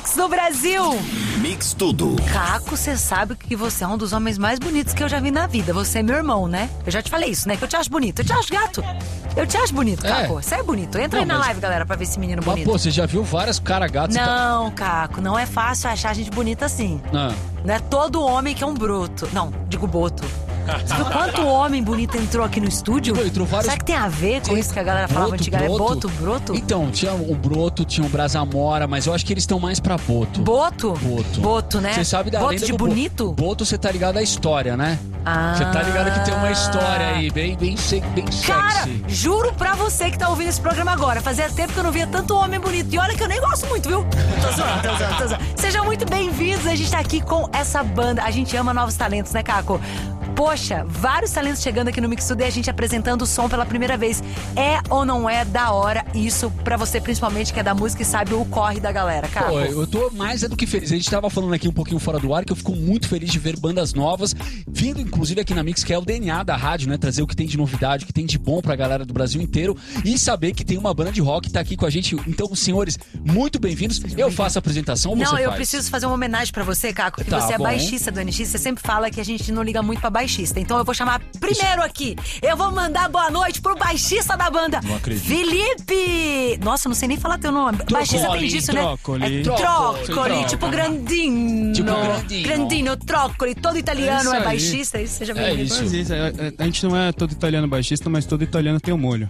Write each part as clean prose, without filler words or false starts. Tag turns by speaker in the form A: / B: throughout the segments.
A: Mix do Brasil.
B: Mix tudo.
A: Caco, você sabe que você é um dos homens mais bonitos que eu já vi na vida. Você é meu irmão, né? Eu já te falei isso, né? Que eu te acho bonito. Eu te acho gato. Eu te acho bonito, Caco. Você é bonito. Entra aí na live, galera, pra ver esse menino bonito.
C: Mas, pô, você já viu várias cara gatos?
A: Não, Caco, não é fácil achar gente bonita assim. Não é todo homem que é um broto. Não, digo boto. Você viu quanto homem bonito entrou aqui no estúdio?
C: Entrou vários...
A: Será que tem a ver com isso que a galera falava antigamente? Boto, broto?
C: Então, tinha o broto, tinha o Brasamora, mas eu acho que eles estão mais pra boto.
A: Boto?
C: Boto.
A: Boto, né?
C: Você sabe da
A: boto
C: lenda
A: de
C: do
A: bonito?
C: Boto, você tá ligado à história, né? Você tá ligado que tem uma história aí, bem sexy.
A: Cara, juro pra você que tá ouvindo esse programa agora, fazia tempo que eu não via tanto homem bonito. E olha que eu nem gosto muito, viu? Tô zoando. Sejam muito bem-vindos, a gente tá aqui com essa banda. A gente ama novos talentos, né, Caco? Poxa, vários talentos chegando aqui no Mix Tudo e a gente apresentando o som pela primeira vez. É ou não é da hora isso pra você, principalmente, que é da música e sabe o corre da galera, Caco?
C: Pô, eu tô mais do que feliz. A gente tava falando aqui um pouquinho fora do ar que eu fico muito feliz de ver bandas novas vindo, inclusive, aqui na Mix, que é o DNA da rádio, né? Trazer o que tem de novidade, o que tem de bom pra galera do Brasil inteiro e saber que tem uma banda de rock que tá aqui com a gente. Então, senhores, muito bem-vindos. Eu faço a apresentação ou você faz?
A: Não, eu preciso fazer uma homenagem pra você, Caco, que você é baixista do NX. Você sempre fala que a gente não liga muito pra baixista. Então eu vou chamar primeiro aqui. Eu vou mandar boa noite pro baixista da banda.
C: Não acredito.
A: Felipe! Nossa, não sei nem falar teu nome. Baixista tem disso, né? Trócoli, tipo Grandino. Grandino, Trócoli, todo italiano é baixista. Isso você já viu?
C: É isso.
D: A gente não é todo italiano baixista, mas todo italiano tem um molho.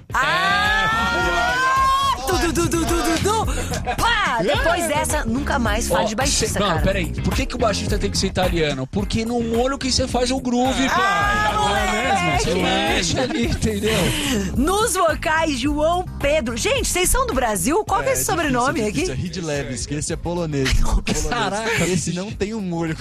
A: Pá! Depois dessa, nunca mais fale de baixista, cara.
C: Não, peraí. Por que o baixista tem que ser italiano? Porque no molho que você faz o groove, pai.
A: Não é mesmo?
C: Você mexe ali, entendeu?
A: Nos vocais, João Pedro. Gente, vocês são do Brasil? Qual que é esse sobrenome aqui?
E: Esse é Ridlewski, esse é polonês.
C: Caraca.
E: Esse não tem um molho.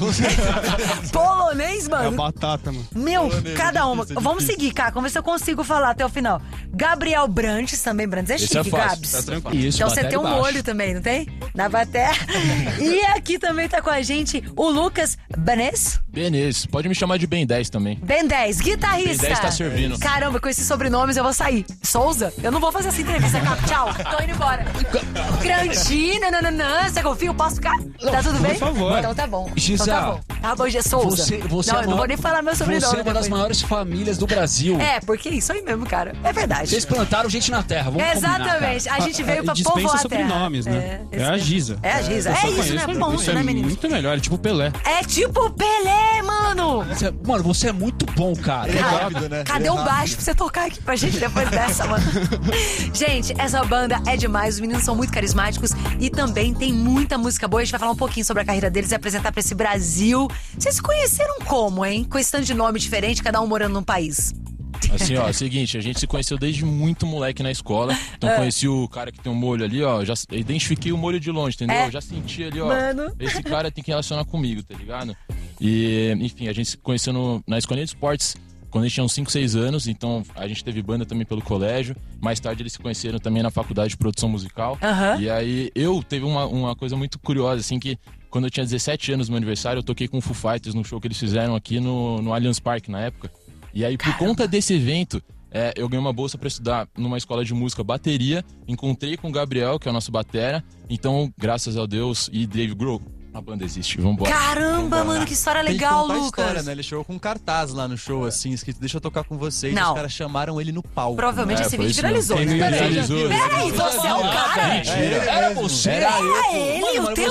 A: Polonês, mano?
D: É batata, mano.
A: Meu, cada uma. Vamos seguir, cara. Vamos ver se eu consigo falar até o final. Gabriel Brantes, também Brantes é chique, Gabs.
C: Tá tranquilo. Isso,
A: então você tem um molho também, não tem? Na bateria. E aqui também tá com a gente o Lucas Benez.
F: Benez, pode me chamar de Ben 10 também.
A: Ben 10, guitarrista.
F: Ben 10 tá servindo.
A: Caramba, com esses sobrenomes eu vou sair. Souza? Eu não vou fazer essa entrevista, cara. Tchau, tô indo embora. Grandino, nananã, você confia? Eu posso ficar? Tá tudo bem?
D: Por favor.
A: Então tá bom.
C: Gisele,
A: então tá bom, Souza.
C: Você
A: não,
C: é
A: eu não vou nem falar meu sobrenome.
C: Você é uma das maiores famílias do Brasil.
A: É, porque isso aí mesmo, cara. É verdade.
C: Vocês plantaram gente na terra, vamos
A: exatamente.
C: combinar,
A: a gente veio pra povoar a terra.
D: sobrenomes, né? É a Giza.
A: É a Giza. É isso, né? Bom,
D: isso
A: né,
D: é
A: menino?
D: muito melhor, é tipo Pelé.
A: É tipo Pelé, mano!
C: Mano, você é muito bom, cara.
E: Ele é rápido, né?
A: Cadê o baixo pra você tocar aqui pra gente depois dessa, mano? Gente, essa banda é demais. Os meninos são muito carismáticos e também tem muita música boa. A gente vai falar um pouquinho sobre a carreira deles e apresentar pra esse Brasil. Vocês se conheceram como, hein? Com esse tanto de nome diferente, cada um morando num país.
F: Assim, ó, é o seguinte, a gente se conheceu desde muito moleque na escola. Então conheci o cara que tem um molho ali, ó. Já identifiquei o molho de longe, entendeu? Já senti ali, ó.
A: Mano.
F: Esse cara tem que relacionar comigo, tá ligado? E, enfim, a gente se conheceu na escolinha de esportes quando a gente tinha uns 5, 6 anos. Então a gente teve banda também pelo colégio. Mais tarde eles se conheceram também na faculdade de produção musical. E aí teve uma coisa muito curiosa, assim, que quando eu tinha 17 anos no meu aniversário, eu toquei com o Foo Fighters no show que eles fizeram aqui no Allianz Parque na época. E aí, por conta desse evento, eu ganhei uma bolsa pra estudar numa escola de música bateria. Encontrei com o Gabriel, que é o nosso batera. Então, graças a Deus, e Dave Grohl, a banda existe. Vambora.
A: Caramba, mano, que história legal,
E: Tem que contar
A: Lucas.
E: a história, né? Ele chegou com um cartaz lá no show, assim, escrito, deixa eu tocar com vocês.
A: Não.
E: Os caras chamaram ele no palco.
A: Provavelmente esse
F: foi
A: vídeo
F: isso
A: viralizou, né?
F: mesmo. Viralizou.
A: Peraí, você é o cara?
C: Era você?
A: Era ele o tempo